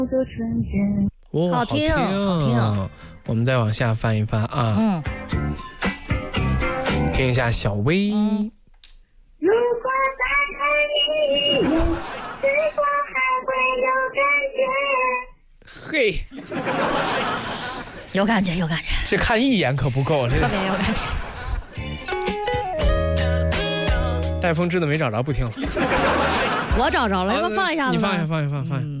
哇， 好听好听。 我们再往下翻一翻啊，听一下小薇。 如果再看你，是否还会有感觉？ 嘿， 有感觉，有感觉， 这看一眼可不够， 特别有感觉。 带风知的没找着，不听了。 我找着了，要不要放一下子？ 你放一下，放一下，放一下。